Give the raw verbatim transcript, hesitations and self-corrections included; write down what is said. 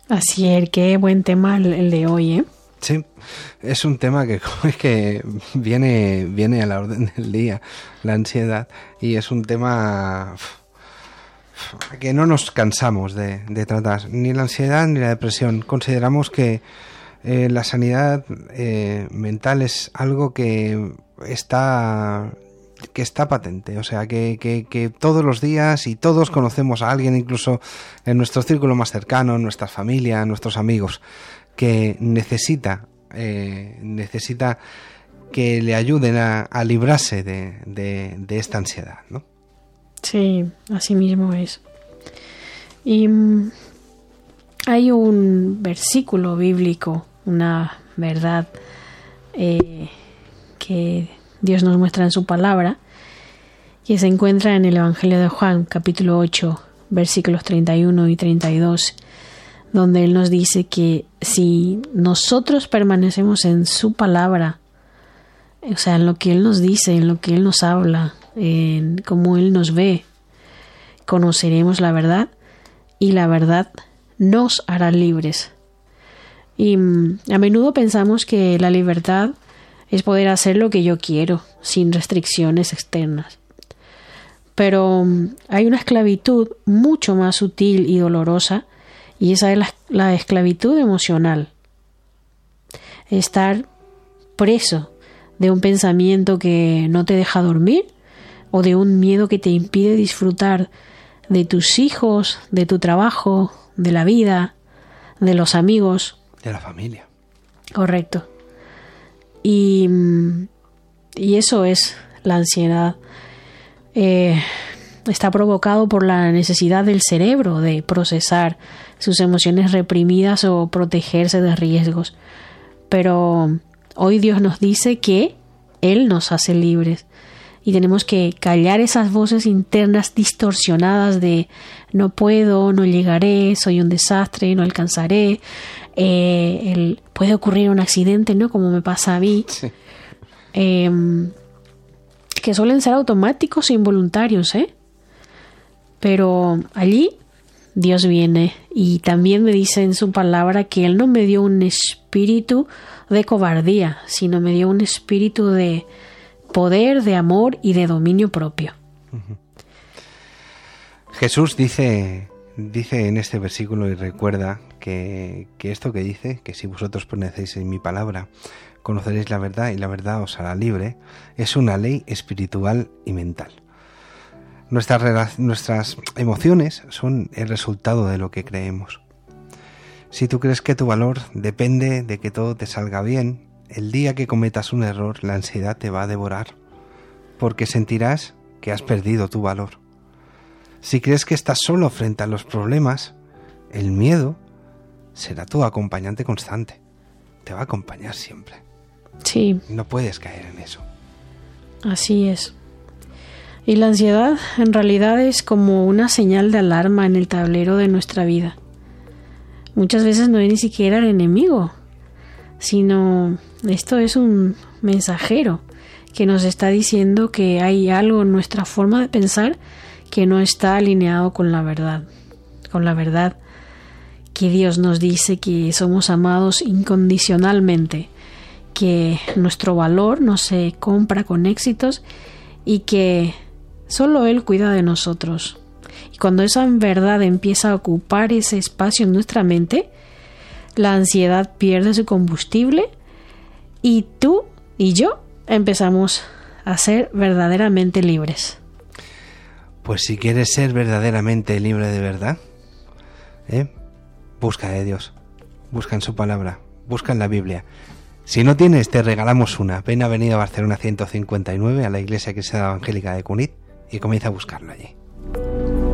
Así es, qué buen tema el, el de hoy, ¿eh? Sí, es un tema que, que viene, viene a la orden del día, la ansiedad, y es un tema que no nos cansamos de, de tratar, ni la ansiedad ni la depresión. Consideramos que eh, la sanidad eh, mental es algo que está... que está patente, o sea, que, que, que todos los días y todos conocemos a alguien, incluso en nuestro círculo más cercano, en nuestra familia, en nuestros amigos, que necesita eh, necesita que le ayuden a, a librarse de, de, de esta ansiedad, ¿no? Sí, así mismo es. Y um, hay un versículo bíblico, una verdad eh, que Dios nos muestra en su palabra, que se encuentra en el Evangelio de Juan, capítulo ocho, versículos treinta y uno y treinta y dos, donde Él nos dice que si nosotros permanecemos en su palabra, o sea, en lo que Él nos dice, en lo que Él nos habla, en cómo Él nos ve, conoceremos la verdad y la verdad nos hará libres. Y um, a menudo pensamos que la libertad es poder hacer lo que yo quiero, sin restricciones externas. Pero um, hay una esclavitud mucho más sutil y dolorosa, y esa es la, la esclavitud emocional. Estar preso de un pensamiento que no te deja dormir, o de un miedo que te impide disfrutar de tus hijos, de tu trabajo, de la vida, de los amigos. De la familia. Correcto. Y, y eso es la ansiedad. Eh, está provocado por la necesidad del cerebro de procesar sus emociones reprimidas o protegerse de riesgos. Pero hoy Dios nos dice que Él nos hace libres. Y tenemos que callar esas voces internas distorsionadas de no puedo, no llegaré, soy un desastre, no alcanzaré, eh, el, puede ocurrir un accidente, ¿no? Como me pasa a mí. Sí. Eh, que suelen ser automáticos e involuntarios, ¿eh? Pero allí Dios viene y también me dice en su palabra que Él no me dio un espíritu de cobardía, sino me dio un espíritu de poder, de amor y de dominio propio. Uh-huh. Jesús dice, dice en este versículo y recuerda que, que esto que dice, que si vosotros permanecéis en mi palabra, conoceréis la verdad y la verdad os hará libre, es una ley espiritual y mental. Nuestras, nuestras emociones son el resultado de lo que creemos. Si tú crees que tu valor depende de que todo te salga bien, el día que cometas un error, la ansiedad te va a devorar, porque sentirás que has perdido tu valor. Si crees que estás solo frente a los problemas, el miedo será tu acompañante constante. Te va a acompañar siempre. Sí. No puedes caer en eso. Así es. Y la ansiedad en realidad es como una señal de alarma en el tablero de nuestra vida. Muchas veces no es ni siquiera el enemigo, sino esto es un mensajero que nos está diciendo que hay algo en nuestra forma de pensar que no está alineado con la verdad, con la verdad que Dios nos dice que somos amados incondicionalmente, que nuestro valor no se compra con éxitos y que solo Él cuida de nosotros. Y cuando esa verdad empieza a ocupar ese espacio en nuestra mente, la ansiedad pierde su combustible y tú y yo empezamos a ser verdaderamente libres. Pues si quieres ser verdaderamente libre de verdad, ¿eh? busca de Dios, busca en su palabra, busca en la Biblia. Si no tienes, te regalamos una. Ven a Avenida Barcelona ciento cincuenta y nueve a la Iglesia Cristiana Evangélica de Cunit y comienza a buscarlo allí.